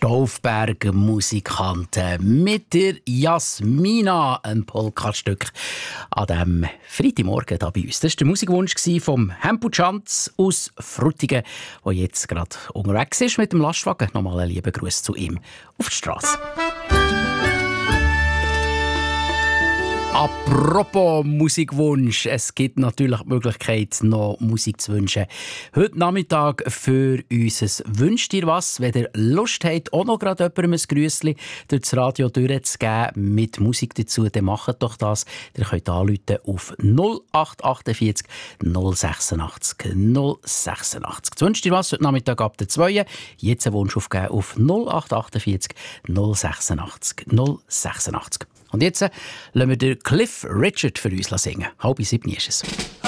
Stolfberg Musikanten mit der Jasmina, ein Polka-Stück an diesem Freitagmorgen hier bei uns. Das war der Musikwunsch vom Hempu Schanz aus Frutigen, der jetzt gerade unterwegs ist mit dem Lastwagen. Nochmal einen lieben Gruß zu ihm auf die Straße. Apropos Musikwunsch, es gibt natürlich die Möglichkeit, noch Musik zu wünschen. Heute Nachmittag für unser «Wünscht ihr was?», wenn ihr Lust habt, auch noch gerade jemandem ein Grüssli durch das Radio durchzugeben mit Musik dazu, dann macht doch das. Ihr könnt anrufen auf 0848 086 086. «Wünscht ihr was?» heute Nachmittag ab der 2. Jetzt einen Wunsch aufgeben auf 0848 086 086. Und jetzt lassen wir den Cliff Richard für uns singen. 6:30 ist es.